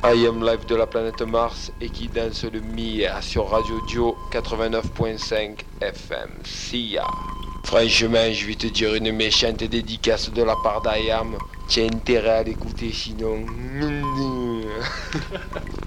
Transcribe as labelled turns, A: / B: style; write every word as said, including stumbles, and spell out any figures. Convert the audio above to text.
A: I Am Live de la planète Mars et qui danse le Mia sur Radio Dio quatre-vingt-neuf point cinq F M. See ya. Franchement, je vais te dire une méchante dédicace de la part d'I A M. Tiens intérêt à l'écouter sinon.